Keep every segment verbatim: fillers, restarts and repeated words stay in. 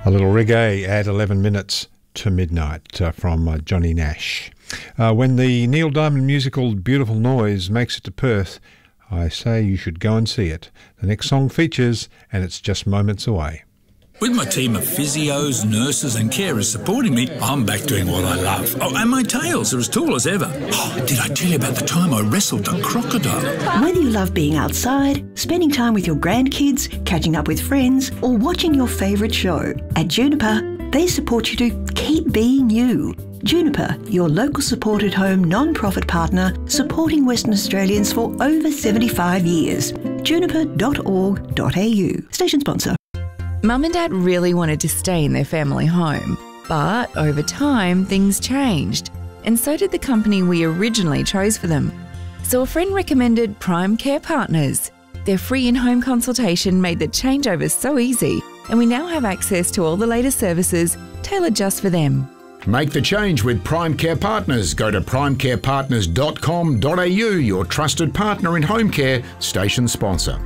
A little reggae at eleven minutes to midnight uh, from uh, Johnny Nash. Uh, when the Neil Diamond musical Beautiful Noise makes it to Perth, I say you should go and see it. The next song features, and it's just moments away. With my team of physios, nurses and carers supporting me, I'm back doing what I love. Oh, and my tails are as tall as ever. Oh, did I tell you about the time I wrestled a crocodile? Whether you love being outside, spending time with your grandkids, catching up with friends, or watching your favourite show, at Juniper, they support you to keep being you. Juniper, your local supported home non-profit partner, supporting Western Australians for over seventy-five years. juniper dot org dot a u. Station sponsor. Mum and Dad really wanted to stay in their family home, but over time things changed, and so did the company we originally chose for them. So a friend recommended Prime Care Partners. Their free in-home consultation made the changeover so easy, and we now have access to all the latest services tailored just for them. Make the change with Prime Care Partners. Go to prime care partners dot com dot a u, your trusted partner in home care, station sponsor.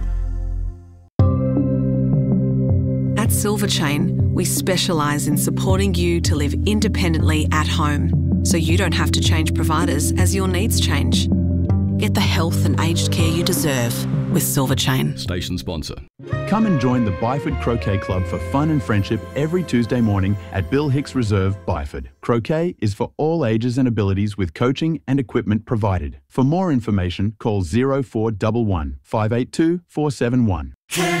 At Silver Chain, we specialise in supporting you to live independently at home, so you don't have to change providers as your needs change. Get the health and aged care you deserve with Silver Chain. Station sponsor. Come and join the Byford Croquet Club for fun and friendship every Tuesday morning at Bill Hicks Reserve, Byford. Croquet is for all ages and abilities with coaching and equipment provided. For more information, call zero four one one, five eight two, four seven one.